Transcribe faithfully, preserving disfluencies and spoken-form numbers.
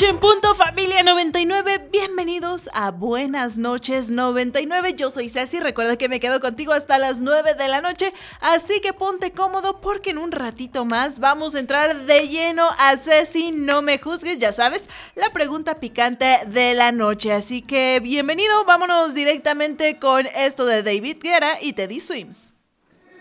noche en punto, familia noventa y nueve. Bienvenidos a Buenas noches noventa y nueve. Yo soy Ceci, recuerda que me quedo contigo hasta las nueve de la noche, así que ponte cómodo porque en un ratito más vamos a entrar de lleno a Ceci, no me juzgues, ya sabes, la pregunta picante de la noche. Así que bienvenido, vámonos directamente con esto de David Guetta y Teddy Swims.